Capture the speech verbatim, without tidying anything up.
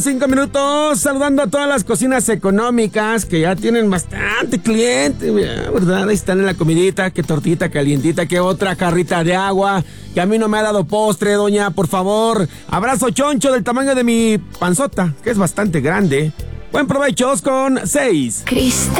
Cinco minutos, saludando a todas las cocinas económicas que ya tienen bastante cliente, ¿verdad? Ahí están en la comidita, que tortita calientita, que otra jarrita de agua, que a mí no me ha dado postre, doña, por favor. Abrazo choncho del tamaño de mi panzota, que es bastante grande. Buen provecho, con seis. Cristal.